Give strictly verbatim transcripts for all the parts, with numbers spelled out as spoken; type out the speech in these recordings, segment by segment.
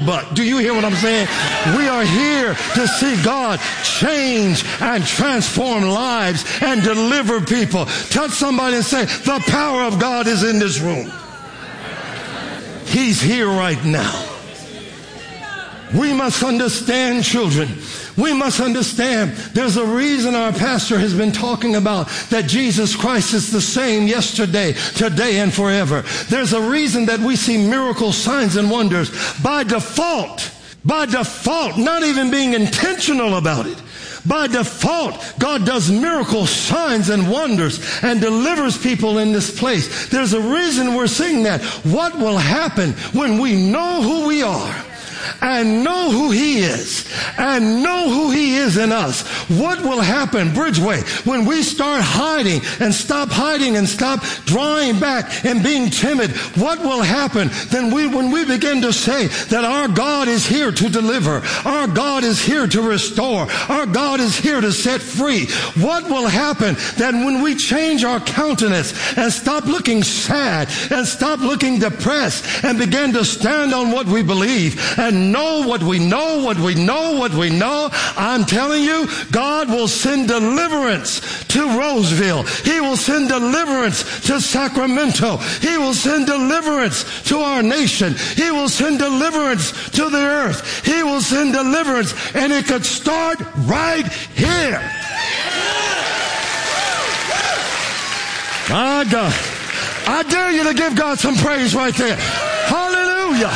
butt. Do you hear what I'm saying? We are here to see God change and transform lives and deliver people. Touch somebody and say, the power of God is in this room. He's here right now. We must understand, children. We must understand there's a reason our pastor has been talking about that Jesus Christ is the same yesterday, today, and forever. There's a reason that we see miracles, signs, and wonders by default. By default, not even being intentional about it. By default, God does miracles, signs, and wonders and delivers people in this place. There's a reason we're saying that. What will happen when we know who we are and know who He is and know who He is in us? What will happen, Bridgeway, when we start hiding and stop hiding and stop drawing back and being timid? What will happen then we, when we begin to say that our God is here to deliver, our God is here to restore, our God is here to set free? What will happen then when we change our countenance and stop looking sad and stop looking depressed and begin to stand on what we believe and know what we know, what we know, what we know? I'm telling you, God will send deliverance to Roseville. He will send deliverance to Sacramento. He will send deliverance to our nation. He will send deliverance to the earth. He will send deliverance, and it could start right here. My God. I dare you to give God some praise right there. Hallelujah.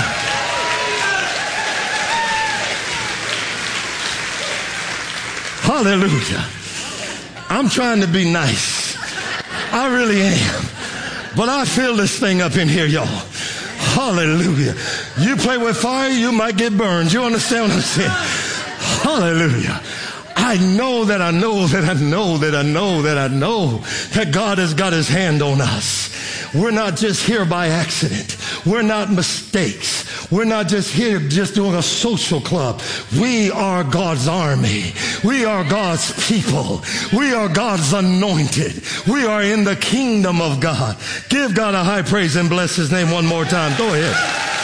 Hallelujah. I'm trying to be nice. I really am. But I feel this thing up in here, y'all. Hallelujah. You play with fire, you might get burned. You understand what I'm saying? Hallelujah. I know that I know that I know that I know that I know that God has got His hand on us. We're not just here by accident. We're not mistakes. We're not just here just doing a social club. We are God's army. We are God's people. We are God's anointed. We are in the kingdom of God. Give God a high praise and bless His name one more time. Go ahead.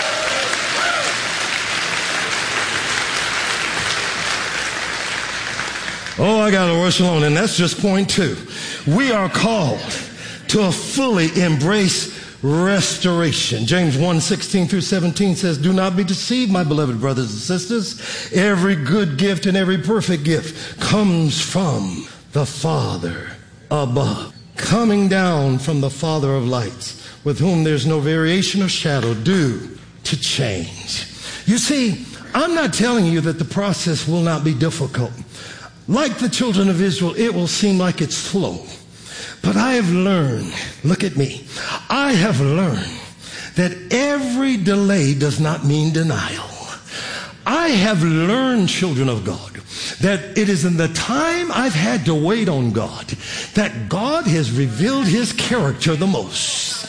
Oh, I got to rush along, and that's just point two. We are called to a fully embrace restoration. James one, sixteen through seventeen says, do not be deceived, my beloved brothers and sisters. Every good gift and every perfect gift comes from the Father above, coming down from the Father of lights, with whom there's no variation or shadow due to change. You see, I'm not telling you that the process will not be difficult. Like the children of Israel, it will seem like it's slow. But I have learned, look at me, I have learned that every delay does not mean denial. I have learned, children of God, that it is in the time I've had to wait on God that God has revealed His character the most.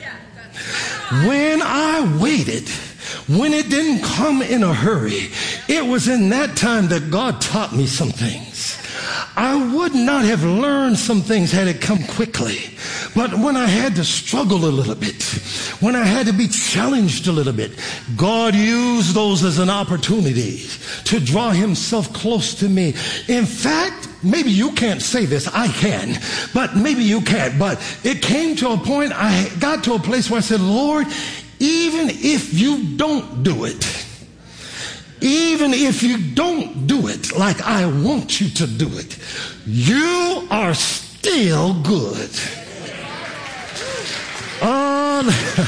When I waited, when it didn't come in a hurry, it was in that time that God taught me some things. I would not have learned some things had it come quickly. But when I had to struggle a little bit, when I had to be challenged a little bit, God used those as an opportunity to draw Himself close to me. In fact, maybe you can't say this, I can, but maybe you can't. But it came to a point, I got to a place where I said, Lord, even if you don't do it, even if you don't do it like I want you to do it, you are still good. Um,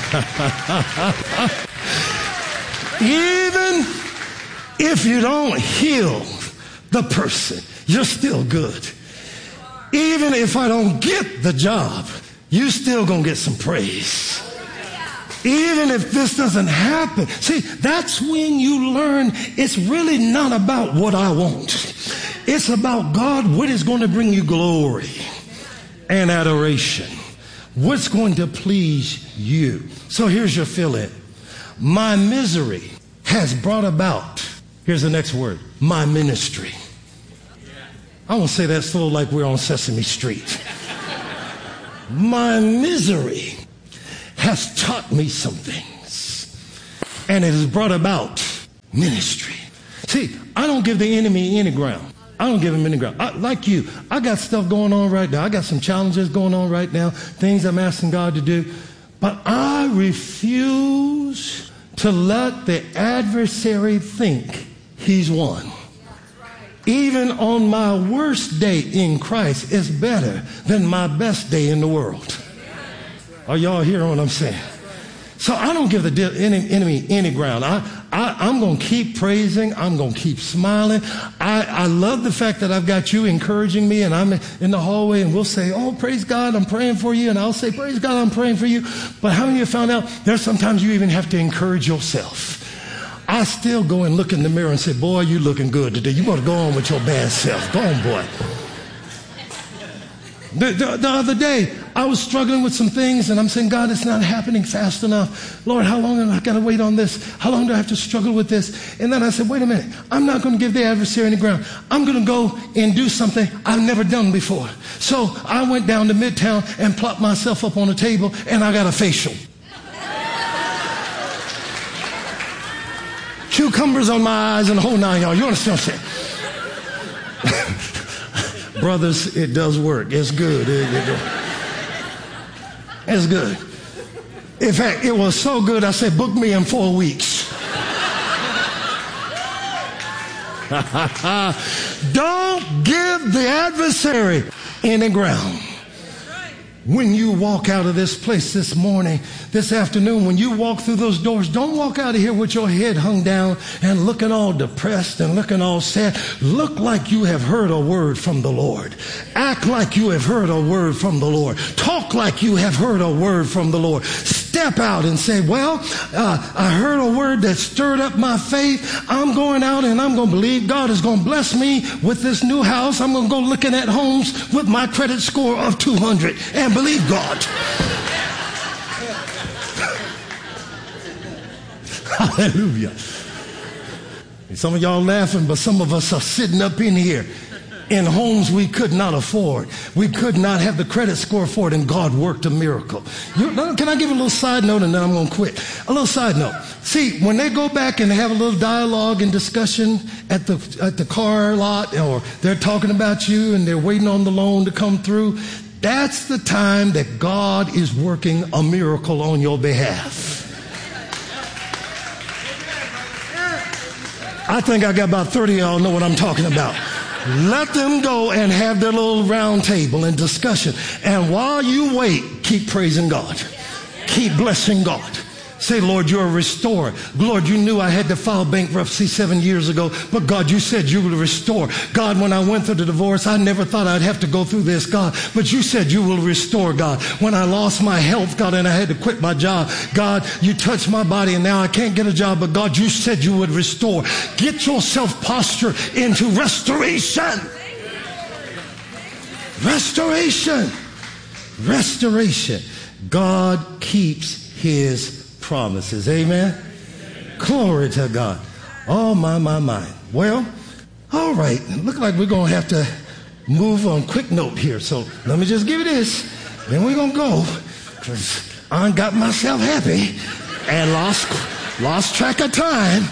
even if you don't heal the person, you're still good. Even if I don't get the job, you still gonna get some praise. Even if this doesn't happen. See, that's when you learn it's really not about what I want. It's about God, what is going to bring you glory and adoration. What's going to please you. So here's your fill-in. My misery has brought about, here's the next word, my ministry. I want to say that slow like we're on Sesame Street. My misery has taught me some things, and it has brought about ministry. See, I don't give the enemy any ground. I don't give him any ground. I, like you, I got stuff going on right now. I got some challenges going on right now, things I'm asking God to do. But I refuse to let the adversary think he's won. Even on my worst day in Christ is better than my best day in the world. Are y'all hearing what I'm saying? So I don't give the enemy any ground. I, I, I'm going to keep praising. I'm going to keep smiling. I, I love the fact that I've got you encouraging me, and I'm in the hallway, and we'll say, oh, praise God, I'm praying for you. And I'll say, praise God, I'm praying for you. But how many of you found out there's sometimes you even have to encourage yourself? I still go and look in the mirror and say, boy, you looking good today. You better go on with your bad self. Go on, boy. The, the, the other day, I was struggling with some things, and I'm saying, God, it's not happening fast enough. Lord, how long have I got to wait on this? How long do I have to struggle with this? And then I said, wait a minute. I'm not going to give the adversary any ground. I'm going to go and do something I've never done before. So I went down to Midtown and plopped myself up on a table, and I got a facial. Cucumbers on my eyes and the whole nine yards. You understand what I'm saying? Brothers, it does work. It's good. It, it, it's good. In fact, it was so good, I said, book me in four weeks. Don't give the adversary any ground. When you walk out of this place this morning, this afternoon, when you walk through those doors, don't walk out of here with your head hung down and looking all depressed and looking all sad. Look like you have heard a word from the Lord. Act like you have heard a word from the Lord. Talk like you have heard a word from the Lord. Step out and say, well, uh, I heard a word that stirred up my faith. I'm going out and I'm going to believe God is going to bless me with this new house. I'm going to go looking at homes with my credit score of two hundred and believe God. Hallelujah. Some of y'all laughing, but some of us are sitting up in here in homes we could not afford. We could not have the credit score for it, and God worked a miracle. You, can I give a little side note, and then I'm going to quit? A little side note. See, when they go back and have a little dialogue and discussion at the at the car lot, or they're talking about you and they're waiting on the loan to come through, that's the time that God is working a miracle on your behalf. I think I got about thirty of y'all know what I'm talking about. Let them go and have their little round table and discussion. And while you wait, keep praising God. Keep blessing God. Say, Lord, you're a restorer. Lord, you knew I had to file bankruptcy seven years ago, but God, you said you would restore. God, when I went through the divorce, I never thought I'd have to go through this, God, but you said you will restore, God. When I lost my health, God, and I had to quit my job, God, you touched my body and now I can't get a job, but God, you said you would restore. Get yourself postured into restoration. Restoration. Restoration. God keeps his promises. Amen. Glory to God. Oh, my, my, my. Well, all right. Look like we're going to have to move on quick note here. So let me just give you this. Then we're going to go, because I got myself happy and lost, lost track of time.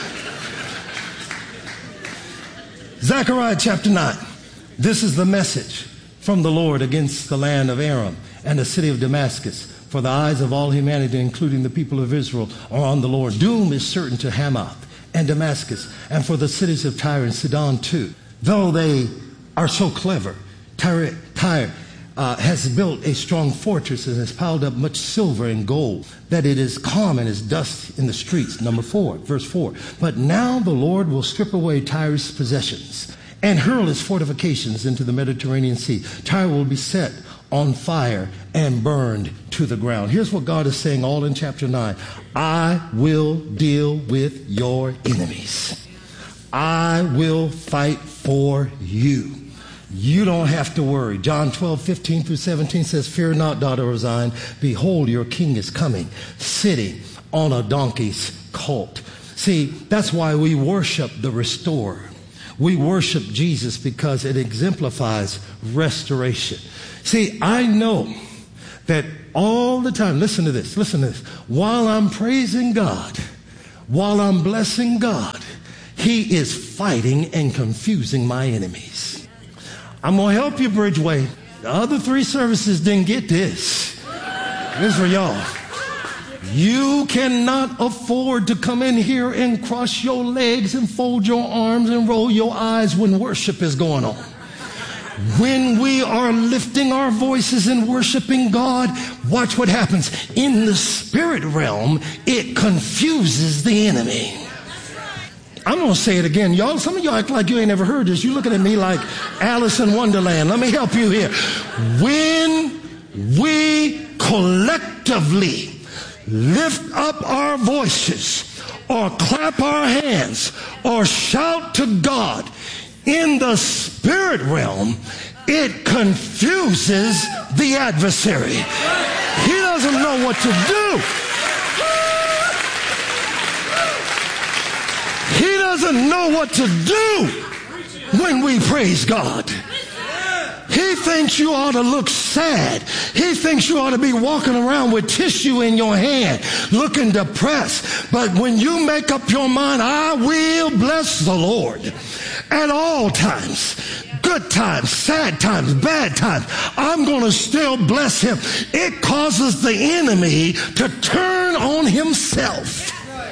Zechariah chapter nine. This is the message from the Lord against the land of Aram and the city of Damascus. For the eyes of all humanity, including the people of Israel, are on the Lord. Doom is certain to Hamath and Damascus, and for the cities of Tyre and Sidon too. Though they are so clever, Tyre, Tyre uh, has built a strong fortress and has piled up much silver and gold, that it is common as dust in the streets. Number four, verse four. But now the Lord will strip away Tyre's possessions and hurl its fortifications into the Mediterranean Sea. Tyre will be set on fire and burned to the ground. Here's what God is saying all in chapter nine. I will deal with your enemies. I will fight for you. You don't have to worry. John twelve, fifteen through seventeen says, fear not, daughter of Zion. Behold, your king is coming, sitting on a donkey's colt. See, that's why we worship the restorer. We worship Jesus because it exemplifies restoration. See, I know that all the time, listen to this, listen to this. While I'm praising God, while I'm blessing God, he is fighting and confusing my enemies. I'm going to help you, Bridgeway. The other three services didn't get this. This is for y'all. You cannot afford to come in here and cross your legs and fold your arms and roll your eyes when worship is going on. When we are lifting our voices and worshiping God, watch what happens. In the spirit realm, it confuses the enemy. I'm going to say it again. Y'all, some of y'all act like you ain't ever heard this. You're looking at me like Alice in Wonderland. Let me help you here. When we collectively lift up our voices or clap our hands or shout to God in the spirit realm, it confuses the adversary. He doesn't know what to do. He doesn't know what to do when we praise God. He thinks you ought to look sad. He thinks you ought to be walking around with tissue in your hand, looking depressed. But when you make up your mind, I will bless the Lord at all times, good times, sad times, bad times, I'm going to still bless him. It causes the enemy to turn on himself.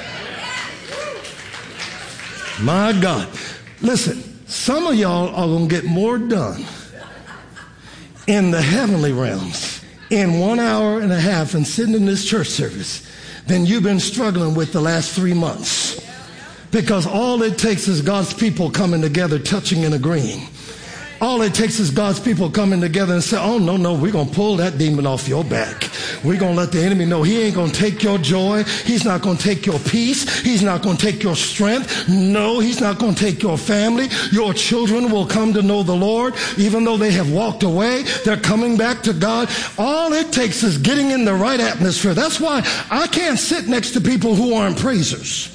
My God. Listen, some of y'all are going to get more done in the heavenly realms in one hour and a half and sitting in this church service than you've been struggling with the last three months. Because all it takes is God's people coming together, touching and agreeing. All it takes is God's people coming together and say, oh, no, no, we're going to pull that demon off your back. We're going to let the enemy know he ain't going to take your joy. He's not going to take your peace. He's not going to take your strength. No, he's not going to take your family. Your children will come to know the Lord. Even though they have walked away, they're coming back to God. All it takes is getting in the right atmosphere. That's why I can't sit next to people who aren't praisers.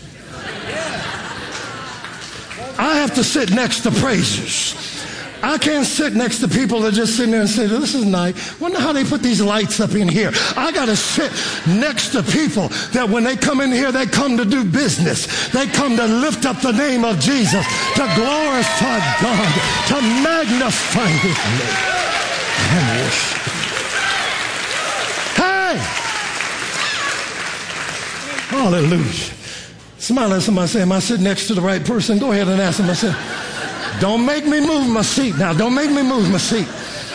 I have to sit next to praisers. I can't sit next to people that just sit there and say, this is nice. Wonder how they put these lights up in here. I got to sit next to people that when they come in here, they come to do business. They come to lift up the name of Jesus, to glorify God, to magnify his name and worship. Hey! Hallelujah. Somebody let somebody say, am I sitting next to the right person? Go ahead and ask them. I said, don't make me move my seat now. Don't make me move my seat.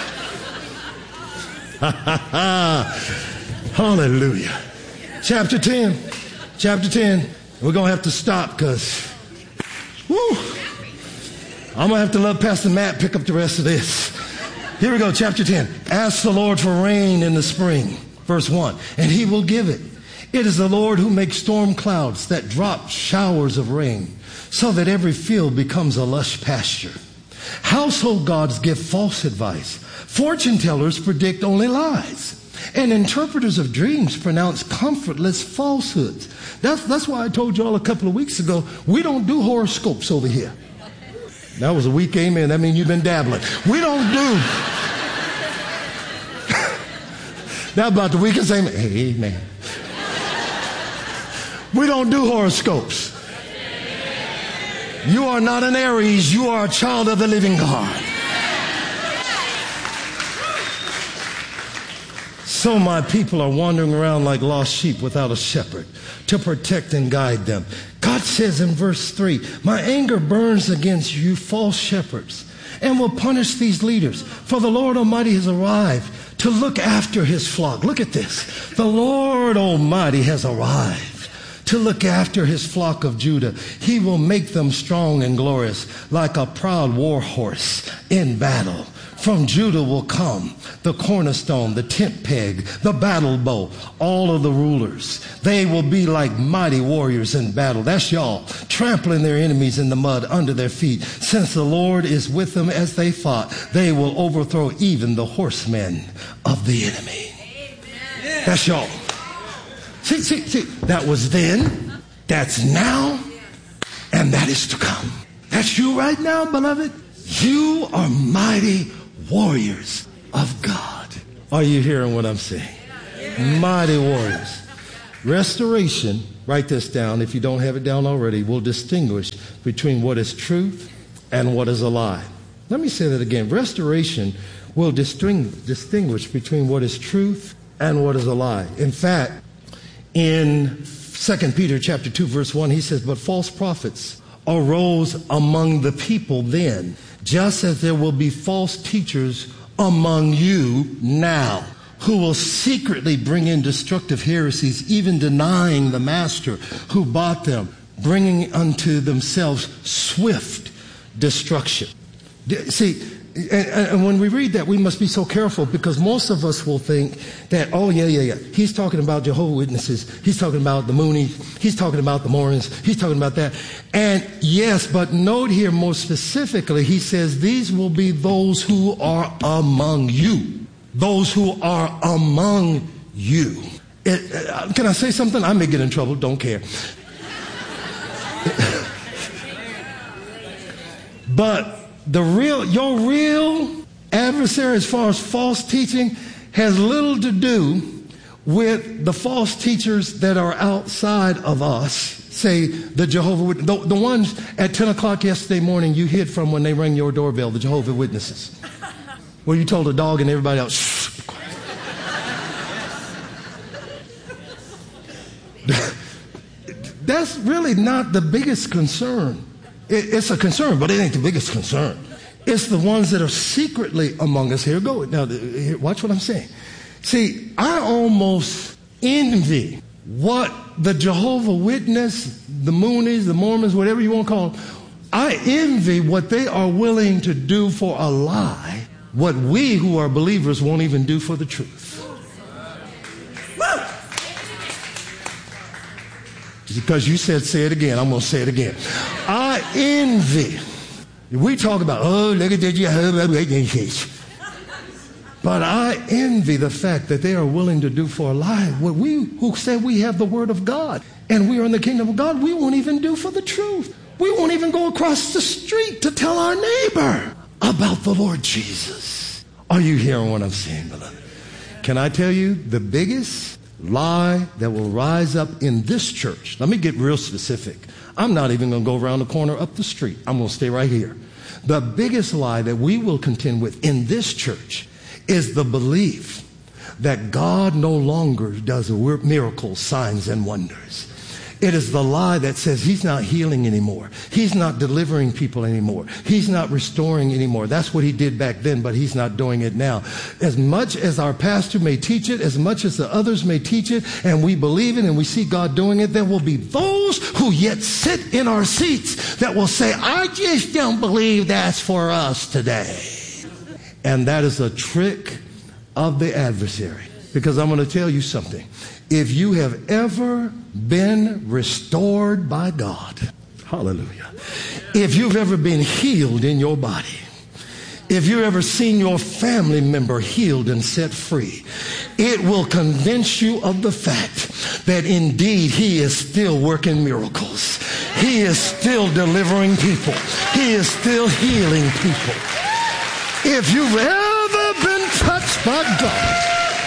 Hallelujah. Chapter ten. Chapter ten. We're going to have to stop because, whoo, I'm going to have to let Pastor Matt pick up the rest of this. Here we go. Chapter ten. Ask the Lord for rain in the spring. Verse one. And he will give it. It is the Lord who makes storm clouds that drop showers of rain, so that every field becomes a lush pasture. Household gods give false advice. Fortune tellers predict only lies. And interpreters of dreams pronounce comfortless falsehoods. That's, that's why I told you all a couple of weeks ago, we don't do horoscopes over here. That was a weak amen. That means you've been dabbling. We don't do. That about the weakest amen. Amen. We don't do horoscopes. You are not an Aries. You are a child of the living God. So my people are wandering around like lost sheep without a shepherd to protect and guide them. God says in verse three, my anger burns against you false shepherds and will punish these leaders. For the Lord Almighty has arrived to look after his flock. Look at this. The Lord Almighty has arrived to look after his flock of Judah. He will make them strong and glorious like a proud war horse in battle. From Judah will come the cornerstone, the tent peg, the battle bow, all of the rulers. They will be like mighty warriors in battle. That's y'all, trampling their enemies in the mud under their feet. Since the Lord is with them as they fought, they will overthrow even the horsemen of the enemy. Amen. That's y'all. See, see, see, that was then, that's now, and that is to come. That's you right now, beloved. You are mighty warriors of God. Are you hearing what I'm saying? Mighty warriors. Restoration, write this down. If you don't have it down already, will distinguish between what is truth and what is a lie. Let me say that again. Restoration will distinguish between what is truth and what is a lie. In fact, in Second Peter chapter two, verse one, he says, but false prophets arose among the people then, just as there will be false teachers among you now, who will secretly bring in destructive heresies, even denying the master who bought them, bringing unto themselves swift destruction. See, and, and when we read that, we must be so careful, because most of us will think that, oh, yeah, yeah, yeah, he's talking about Jehovah's Witnesses, he's talking about the Moonies, he's talking about the Mormons, he's talking about that. And yes, but note here more specifically, he says these will be those who are among you. Those who are among you. It, uh, can I say something? I may get in trouble, don't care. But the real, your real adversary, as far as false teaching, has little to do with the false teachers that are outside of us. Say the Jehovah's Witnesses, the, the ones at ten o'clock yesterday morning you hid from when they rang your doorbell, the Jehovah's Witnesses. Where you told the dog and everybody else, shh, be quiet. That's really not the biggest concern. It, it's a concern, but it ain't the biggest concern. It's the ones that are secretly among us. Here go. Now, here, watch what I'm saying. See, I almost envy what the Jehovah's Witness, the Moonies, the Mormons, whatever you want to call them, I envy what they are willing to do for a lie, what we who are believers won't even do for the truth. Because you said, say it again, I'm going to say it again. I envy. We talk about, oh, look at that, you but I envy the fact that they are willing to do for a lie what we who said we have the word of God and we are in the kingdom of God, we won't even do for the truth. We won't even go across the street to tell our neighbor about the Lord Jesus. Are you hearing what I'm saying, beloved? Can I tell you the biggest lie that will rise up in this church? Let me get real specific. I'm not even going to go around the corner up the street. I'm going to stay right here. The biggest lie that we will contend with in this church is the belief that God no longer does miracles, signs, and wonders. It is the lie that says he's not healing anymore. He's not delivering people anymore. He's not restoring anymore. That's what he did back then, but he's not doing it now. As much as our pastor may teach it, as much as the others may teach it, and we believe it and we see God doing it, there will be those who yet sit in our seats that will say, I just don't believe that's for us today. And that is a trick of the adversary. Because I'm going to tell you something. If you have ever been restored by God, hallelujah. If you've ever been healed in your body, if you've ever seen your family member healed and set free, it will convince you of the fact that indeed he is still working miracles. He is still delivering people. He is still healing people. If you've ever been touched by God,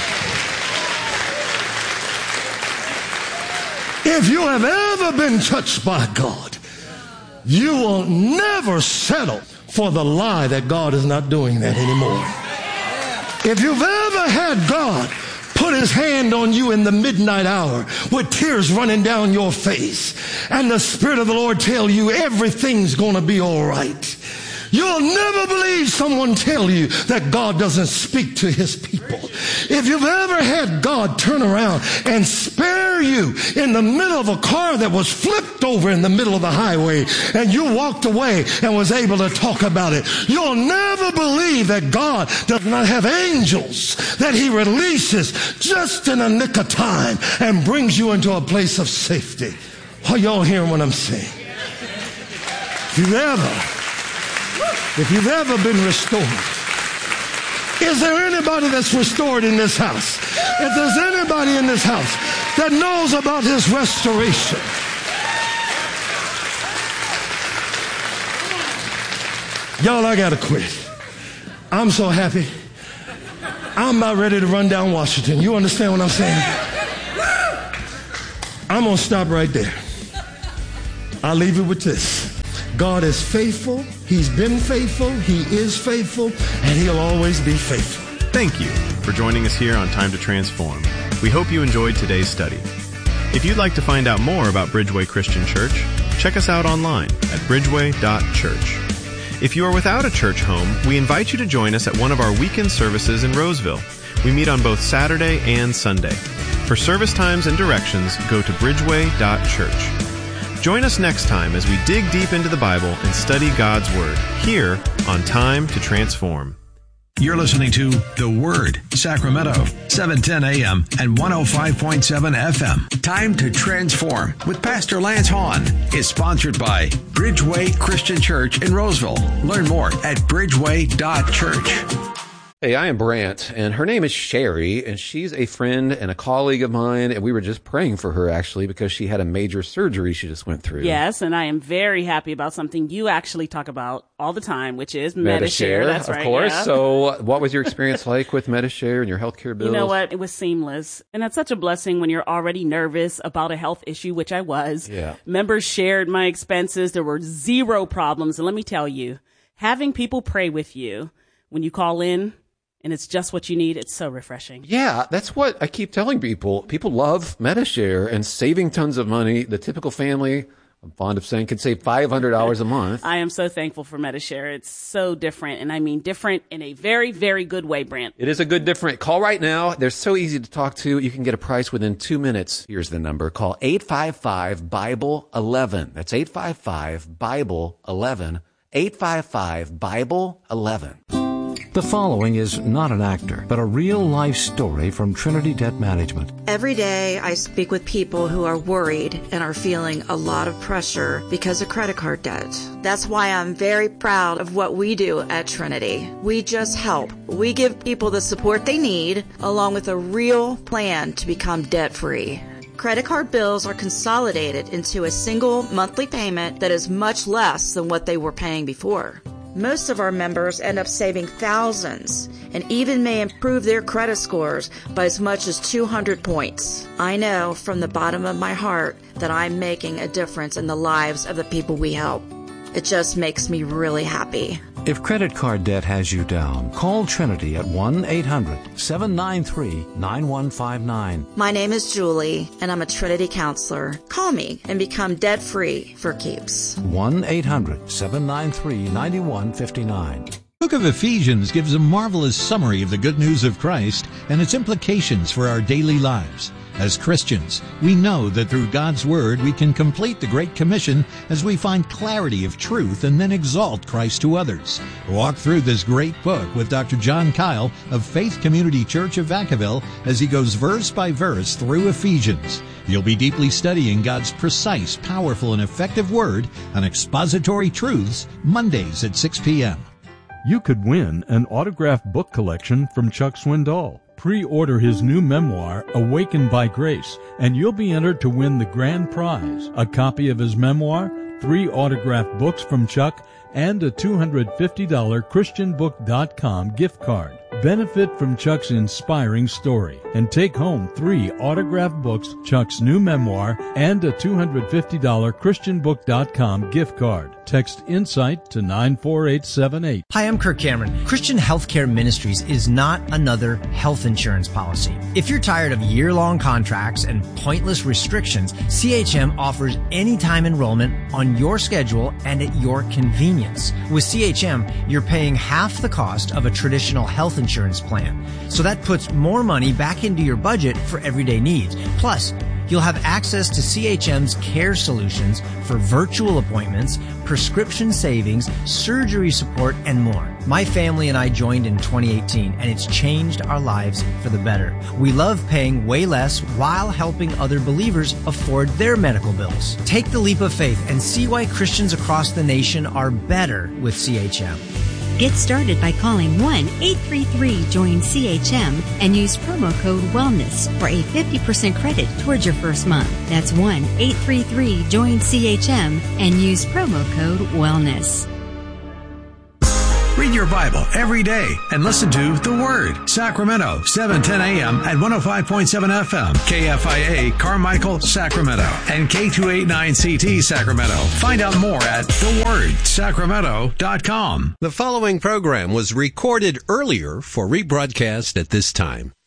if you have ever been touched by God, you will never settle for the lie that God is not doing that anymore. If you've ever had God put his hand on you in the midnight hour with tears running down your face and the Spirit of the Lord tell you everything's going to be all right, you'll never believe someone tell you that God doesn't speak to his people. If you've ever had God turn around and spare you in the middle of a car that was flipped over in the middle of the highway and you walked away and was able to talk about it, you'll never believe that God does not have angels that he releases just in a nick of time and brings you into a place of safety. Are y'all hearing what I'm saying? If you've ever If you've ever been restored, is there anybody that's restored in this house? If there's anybody in this house that knows about his restoration, y'all, I gotta quit. I'm so happy. I'm about ready to run down Washington. You understand what I'm saying? I'm going to stop right there. I'll leave it with this. God is faithful. He's been faithful. He is faithful. And he'll always be faithful. Thank you for joining us here on Time to Transform. We hope you enjoyed today's study. If you'd like to find out more about Bridgeway Christian Church, check us out online at bridgeway dot church. If you are without a church home, we invite you to join us at one of our weekend services in Roseville. We meet on both Saturday and Sunday. For service times and directions, go to bridgeway dot church. Join us next time as we dig deep into the Bible and study God's Word here on Time to Transform. You're listening to The Word, Sacramento, seven ten a.m. and one oh five point seven F M. Time to Transform with Pastor Lance Hahn is sponsored by Bridgeway Christian Church in Roseville. Learn more at bridgeway dot church. Hey, I am Brant, and her name is Sherry, and she's a friend and a colleague of mine, and we were just praying for her, actually, because she had a major surgery she just went through. Yes, and I am very happy about something you actually talk about all the time, which is Medi-Share. Medi-Share, That's of right, course. Yeah. So what was your experience like with Medi-Share and your healthcare bills? You know what? It was seamless, and that's such a blessing when you're already nervous about a health issue, which I was. Yeah. Members shared my expenses. There were zero problems, and let me tell you, having people pray with you when you call in, and it's just what you need, it's so refreshing. Yeah, that's what I keep telling people. People love Medi-Share and saving tons of money. The typical family, I'm fond of saying, can save five hundred dollars a month. I am so thankful for Medi-Share. It's so different, and I mean different in a very, very good way, Brant. It is a good different. Call right now. They're so easy to talk to. You can get a price within two minutes. Here's the number. Call eight five five, Bible eleven. That's eight five five, Bible eleven. eight five five, Bible eleven. The following is not an actor, but a real-life story from Trinity Debt Management. Every day I speak with people who are worried and are feeling a lot of pressure because of credit card debt. That's why I'm very proud of what we do at Trinity. We just help. We give people the support they need, along with a real plan to become debt-free. Credit card bills are consolidated into a single monthly payment that is much less than what they were paying before. Most of our members end up saving thousands and even may improve their credit scores by as much as two hundred points. I know from the bottom of my heart that I'm making a difference in the lives of the people we help. It just makes me really happy. If credit card debt has you down, call Trinity at one eight hundred, seven nine three, nine one five nine. My name is Julie, and I'm a Trinity counselor. Call me and become debt-free for keeps. one eight hundred, seven nine three, nine one five nine. The book of Ephesians gives a marvelous summary of the good news of Christ and its implications for our daily lives. As Christians, we know that through God's Word we can complete the Great Commission as we find clarity of truth and then exalt Christ to others. Walk through this great book with Doctor John Kyle of Faith Community Church of Vacaville as he goes verse by verse through Ephesians. You'll be deeply studying God's precise, powerful, and effective Word on Expository Truths, Mondays at six p.m. You could win an autographed book collection from Chuck Swindoll. Pre-order his new memoir, Awakened by Grace, and you'll be entered to win the grand prize, a copy of his memoir, three autographed books from Chuck, and a two hundred fifty dollars Christian book dot com gift card. Benefit from Chuck's inspiring story and take home three autographed books, Chuck's new memoir, and a two hundred fifty dollars Christian book dot com gift card. Text INSIGHT to nine four eight seven eight. Hi, I'm Kirk Cameron. Christian Healthcare Ministries is not another health insurance policy. If you're tired of year-long contracts and pointless restrictions, C H M offers anytime enrollment on your schedule and at your convenience. With C H M, you're paying half the cost of a traditional health insurance plan. So that puts more money back into your budget for everyday needs. Plus, you'll have access to C H M's care solutions for virtual appointments, prescription savings, surgery support, and more. My family and I joined in twenty eighteen, and it's changed our lives for the better. We love paying way less while helping other believers afford their medical bills. Take the leap of faith and see why Christians across the nation are better with C H M. Get started by calling one eight three three join C H M and use promo code WELLNESS for a fifty percent credit towards your first month. That's one eight three three join C H M and use promo code WELLNESS. Read your Bible every day and listen to The Word, Sacramento, seven ten a.m. at one oh five point seven F M, K F I A, Carmichael, Sacramento, and K two eighty-nine C T, Sacramento. Find out more at the word sacramento dot com. The following program was recorded earlier for rebroadcast at this time.